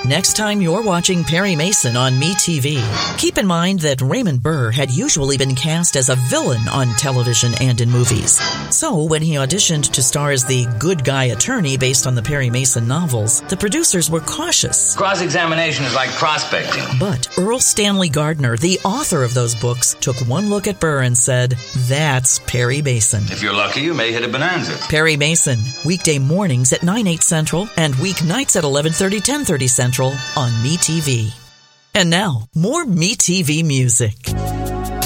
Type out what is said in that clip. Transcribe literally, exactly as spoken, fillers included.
Next time you're watching Perry Mason on MeTV, keep in mind that Raymond Burr had usually been cast as a villain on television and in movies. So when he auditioned to star as the good guy attorney based on the Perry Mason novels, the producers were cautious. Cross-examination is like prospecting. But Earl Stanley Gardner, the author of those books, took one look at Burr and said, "That's Perry Mason." If you're lucky, you may hit a bonanza. Perry Mason, weekday mornings at nine, eight Central and weeknights at eleven thirty, ten thirty Central on MeTV. And now, more MeTV music.